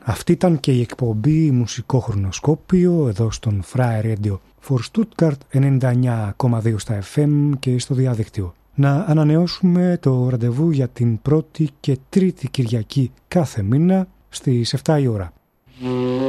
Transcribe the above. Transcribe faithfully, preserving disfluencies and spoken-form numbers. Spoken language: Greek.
Αυτή ήταν και η εκπομπή Μουσικό Χρονοσκόπιο εδώ στον Fry Radio for Stuttgart ενενήντα εννιά κόμμα δύο στα εφ εμ και στο διαδίκτυο. Να ανανεώσουμε το ραντεβού για την πρώτη και τρίτη Κυριακή κάθε μήνα στις εφτά η ώρα.